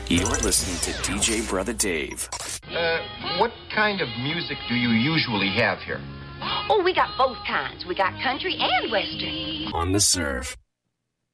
You're listening to DJ Brother Dave. What kind of music do you usually have here? Oh, we got both kinds. We got country and western. On the Serve.